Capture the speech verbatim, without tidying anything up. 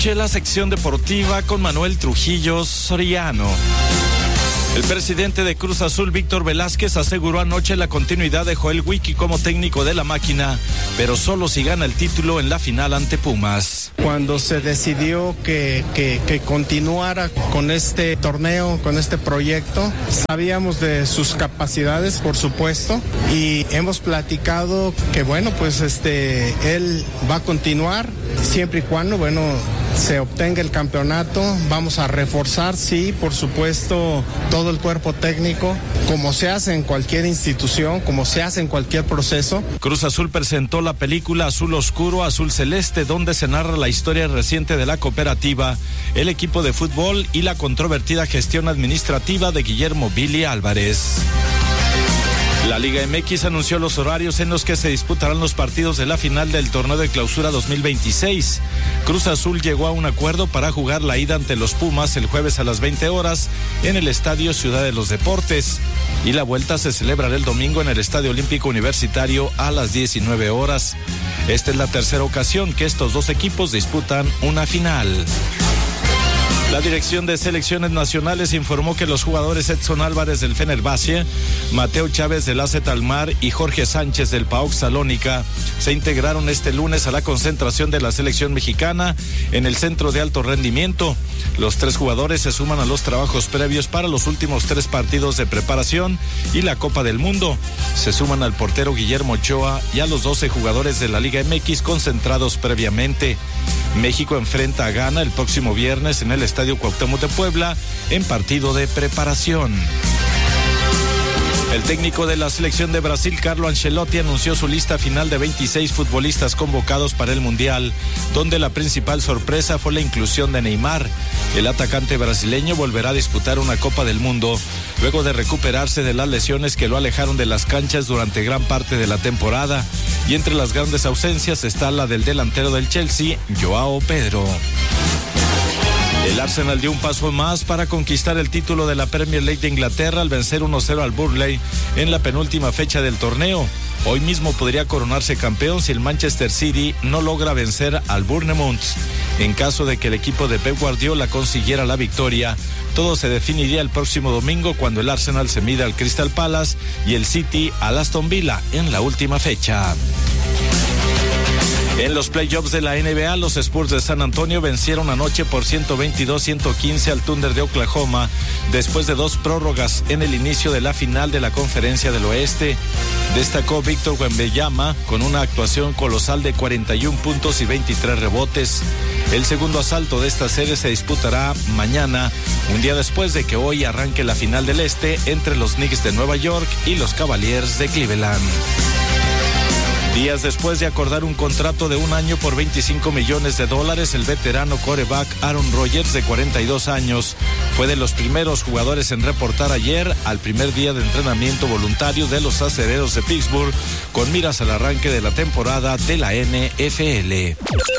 La sección deportiva con Manuel Trujillo Soriano. El presidente de Cruz Azul, Víctor Velázquez, aseguró anoche la continuidad de Joel Wiki como técnico de la máquina, pero solo si gana el título en la final ante Pumas. Cuando se decidió que, que, que continuara con este torneo, con este proyecto, sabíamos de sus capacidades, por supuesto, y hemos platicado que, bueno, pues este, él va a continuar siempre y cuando, bueno, se obtenga el campeonato. Vamos a reforzar, sí, por supuesto, todo el cuerpo técnico, como se hace en cualquier institución, como se hace en cualquier proceso. Cruz Azul presentó la película Azul Oscuro, Azul Celeste, donde se narra la historia reciente de la cooperativa, el equipo de fútbol y la controvertida gestión administrativa de Guillermo Billy Álvarez. La Liga M X anunció los horarios en los que se disputarán los partidos de la final del torneo de clausura dos mil veintiséis. Cruz Azul llegó a un acuerdo para jugar la ida ante los Pumas el jueves a las veinte horas en el Estadio Ciudad de los Deportes, y la vuelta se celebrará el domingo en el Estadio Olímpico Universitario a las diecinueve horas. Esta es la tercera ocasión que estos dos equipos disputan una final. La Dirección de Selecciones Nacionales informó que los jugadores Edson Álvarez del Fenerbahce, Mateo Chávez del A Z Alkmaar y Jorge Sánchez del PAOK Salónica se integraron este lunes a la concentración de la selección mexicana en el Centro de Alto Rendimiento. Los tres jugadores se suman a los trabajos previos para los últimos tres partidos de preparación y la Copa del Mundo. Se suman al portero Guillermo Ochoa y a los doce jugadores de la Liga M X concentrados previamente. México enfrenta a Ghana el próximo viernes en el Estadio Cuauhtémoc de Puebla en partido de preparación. El técnico de la selección de Brasil, Carlo Ancelotti, anunció su lista final de veintiséis futbolistas convocados para el Mundial, donde la principal sorpresa fue la inclusión de Neymar. El atacante brasileño volverá a disputar una Copa del Mundo luego de recuperarse de las lesiones que lo alejaron de las canchas durante gran parte de la temporada. Y entre las grandes ausencias está la del delantero del Chelsea, Joao Pedro. El Arsenal dio un paso más para conquistar el título de la Premier League de Inglaterra al vencer uno cero al Burnley en la penúltima fecha del torneo. Hoy mismo podría coronarse campeón si el Manchester City no logra vencer al Bournemouth. En caso de que el equipo de Pep Guardiola consiguiera la victoria, todo se definiría el próximo domingo cuando el Arsenal se mida al Crystal Palace y el City al Aston Villa en la última fecha. En los playoffs de la N B A, los Spurs de San Antonio vencieron anoche por ciento veintidós a ciento quince al Thunder de Oklahoma, después de dos prórrogas en el inicio de la final de la Conferencia del Oeste. Destacó Víctor Wembanyama con una actuación colosal de cuarenta y un puntos y veintitrés rebotes. El segundo asalto de esta serie se disputará mañana, un día después de que hoy arranque la final del Este entre los Knicks de Nueva York y los Cavaliers de Cleveland. Días después de acordar un contrato de un año por veinticinco millones de dólares, el veterano quarterback Aaron Rodgers, de cuarenta y dos años, fue de los primeros jugadores en reportar ayer al primer día de entrenamiento voluntario de los Acereros de Pittsburgh, con miras al arranque de la temporada de la N F L.